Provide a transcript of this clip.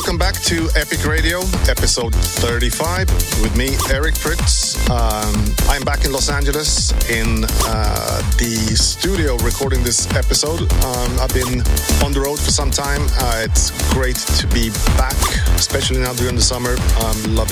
welcome back to Epic Radio, episode 35, with me, Eric Pritz. I'm back in Los Angeles in the studio recording this episode. I've been on the road for some time. It's great to be back, especially now during the summer. Love